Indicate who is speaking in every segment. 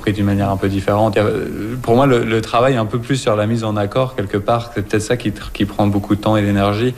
Speaker 1: construit d'une manière un peu différente. Pour moi, le travail est un peu plus sur la mise en accord, quelque part. C'est peut-être ça qui prend beaucoup de temps et d'énergie.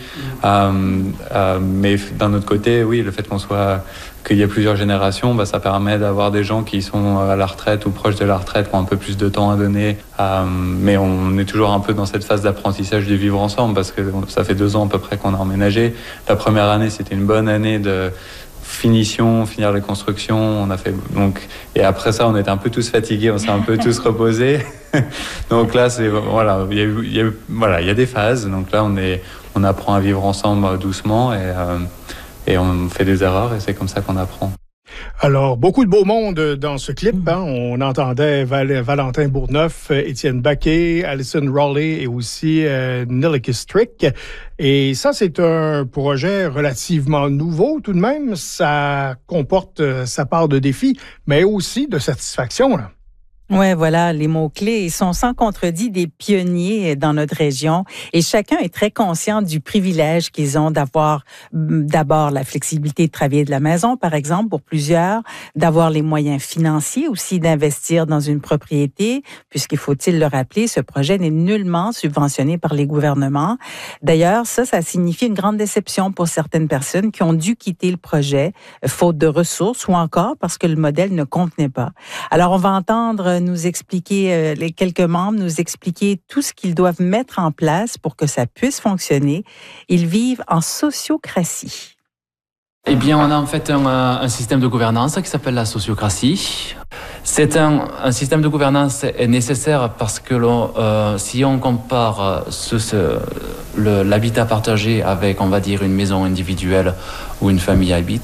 Speaker 1: Mais d'un autre côté, oui, le fait qu'il y ait plusieurs générations, ça permet d'avoir des gens qui sont à la retraite ou proches de la retraite, qui ont un peu plus de temps à donner. Mais on est toujours un peu dans cette phase d'apprentissage du vivre ensemble, parce que ça fait 2 ans à peu près qu'on a emménagé. La première année, c'était une bonne année de finir les constructions. Et après ça, on était un peu tous fatigués, on s'est un peu tous reposés. Donc là, il y a des phases. Donc là, on apprend à vivre ensemble doucement et on fait des erreurs et c'est comme ça qu'on apprend.
Speaker 2: Alors, beaucoup de beau monde dans ce clip. On entendait Valentin Bourgneuf, Étienne Baquet, Alison Rowley et aussi Nilika Strick. Et ça, c'est un projet relativement nouveau tout de même. Ça comporte sa part de défis, mais aussi de satisfaction, là.
Speaker 3: Ouais, voilà, les mots-clés. Ils sont sans contredit des pionniers dans notre région et chacun est très conscient du privilège qu'ils ont d'avoir d'abord la flexibilité de travailler de la maison, par exemple, pour plusieurs, d'avoir les moyens financiers aussi d'investir dans une propriété, puisqu'il faut-il le rappeler, ce projet n'est nullement subventionné par les gouvernements. D'ailleurs, ça signifie une grande déception pour certaines personnes qui ont dû quitter le projet, faute de ressources ou encore parce que le modèle ne convenait pas. Alors, on va entendre nous expliquer, les quelques membres, nous expliquer tout ce qu'ils doivent mettre en place pour que ça puisse fonctionner. Ils vivent en sociocratie.
Speaker 4: Eh bien, on a en fait un système de gouvernance qui s'appelle la sociocratie. C'est un système de gouvernance est nécessaire parce que si on compare l'habitat partagé avec, on va dire, une maison individuelle où une famille habite,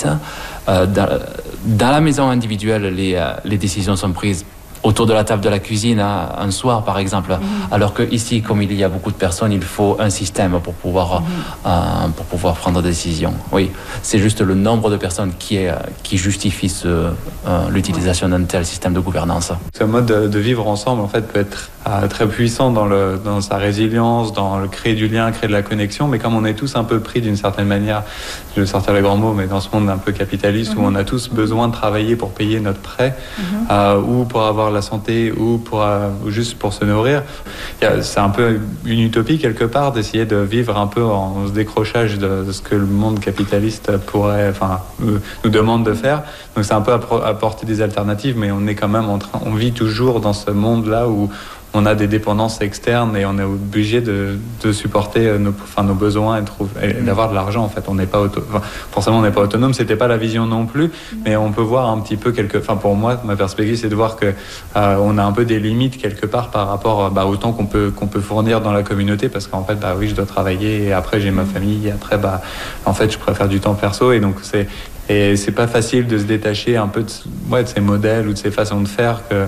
Speaker 4: dans la maison individuelle, les décisions sont prises autour de la table de la cuisine un soir, par exemple. Alors que ici, comme il y a beaucoup de personnes, il faut un système pour pouvoir prendre des décisions. Oui, c'est juste le nombre de personnes qui justifie l'utilisation d'un tel système de gouvernance.
Speaker 1: Ce mode de vivre ensemble, en fait, peut être très puissant dans sa résilience, dans le créer du lien, créer de la connexion. Mais comme on est tous un peu pris d'une certaine manière, je vais sortir les grands mots, mais dans ce monde un peu capitaliste où on a tous besoin de travailler pour payer notre prêt, ou pour avoir la santé, ou juste pour se nourrir. C'est un peu une utopie quelque part d'essayer de vivre un peu en décrochage de ce que le monde capitaliste nous demande de faire. Donc c'est un peu apporter des alternatives, mais on est quand même on vit toujours dans ce monde-là où on a des dépendances externes et on est obligé de supporter nos besoins et d'avoir de l'argent, en fait. On n'est pas forcément on n'est pas autonome, c'était pas la vision non plus, mais on peut voir un petit peu pour moi, ma perspective, c'est de voir que on a un peu des limites quelque part par rapport au temps qu'on peut fournir dans la communauté, parce qu'en fait, oui, je dois travailler et après j'ai ma famille et après, en fait, je préfère du temps perso et donc c'est pas facile de se détacher un peu de ces modèles ou de ces façons de faire que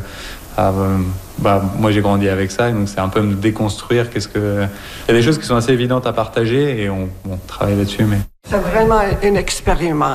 Speaker 1: moi j'ai grandi avec ça, et donc c'est un peu me déconstruire. Il y a des choses qui sont assez évidentes à partager et on travaille là-dessus. Mais
Speaker 5: c'est vraiment un expériment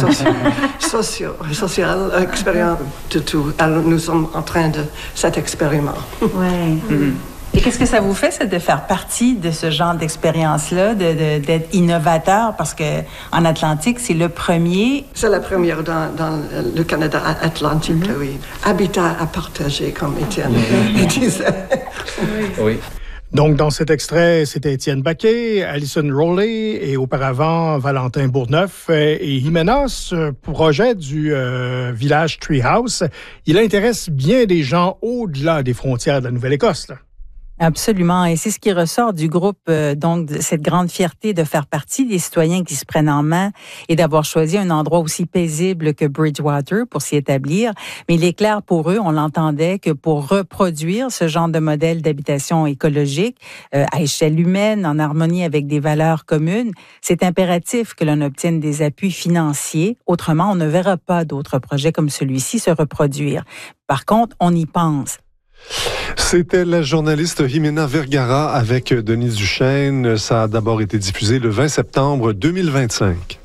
Speaker 5: social, expériment de tout. Alors nous sommes en train de cet expériment.
Speaker 3: Ouais. Et qu'est-ce que ça vous fait, c'est de faire partie de ce genre d'expérience-là, d'être innovateur? Parce que en Atlantique, c'est le premier.
Speaker 5: C'est la première dans le Canada atlantique, oui. Habitat à partager, comme Étienne disait.
Speaker 4: Oui.
Speaker 2: Donc, dans cet extrait, c'était Étienne Baquet, Alison Rowley et auparavant Valentin Bourgneuf et Jimena. Ce projet du village Treehouse, il intéresse bien des gens au-delà des frontières de la Nouvelle-Écosse, là.
Speaker 3: Absolument. Et c'est ce qui ressort du groupe, donc, de cette grande fierté de faire partie des citoyens qui se prennent en main et d'avoir choisi un endroit aussi paisible que Bridgewater pour s'y établir. Mais il est clair pour eux, on l'entendait, que pour reproduire ce genre de modèle d'habitation écologique à échelle humaine, en harmonie avec des valeurs communes, c'est impératif que l'on obtienne des appuis financiers. Autrement, on ne verra pas d'autres projets comme celui-ci se reproduire. Par contre, on y pense.
Speaker 6: C'était la journaliste Jimena Vergara avec Denise Duchesne. Ça a d'abord été diffusé le 20 septembre 2025.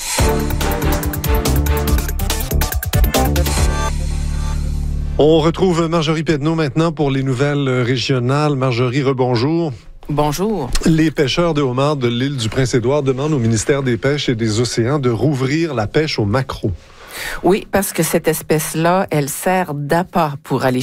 Speaker 6: On retrouve Marjorie Pedneau maintenant pour les nouvelles régionales. Marjorie, rebonjour.
Speaker 7: Bonjour.
Speaker 6: Les pêcheurs de homards de l'île du Prince-Édouard demandent au ministère des Pêches et des Océans de rouvrir la pêche au maquereau.
Speaker 7: Oui, parce que cette espèce-là, elle sert d'appât pour aller